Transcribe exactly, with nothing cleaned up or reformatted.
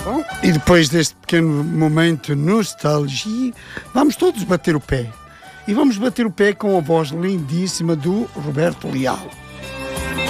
Bom, e depois deste pequeno momento de nostalgia, vamos todos bater o pé. E vamos bater o pé com a voz lindíssima do Roberto Leal.